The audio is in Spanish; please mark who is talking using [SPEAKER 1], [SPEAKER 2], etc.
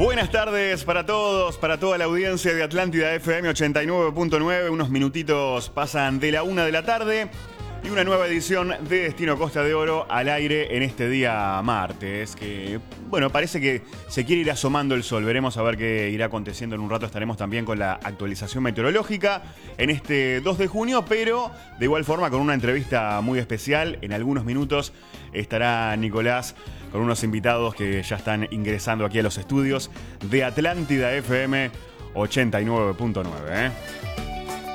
[SPEAKER 1] Buenas tardes para todos, para toda la audiencia de Atlántida FM 89.9. Unos minutitos pasan de la 1 de la tarde y una nueva edición de Destino Costa de Oro al aire en este día martes. Que, bueno, parece que se quiere ir asomando el sol. Veremos a ver qué irá aconteciendo en un rato. Estaremos también con la actualización meteorológica en este 2 de junio, pero de igual forma con una entrevista muy especial. En algunos minutos estará Nicolás con unos invitados que ya están ingresando aquí a los estudios de Atlántida FM 89.9.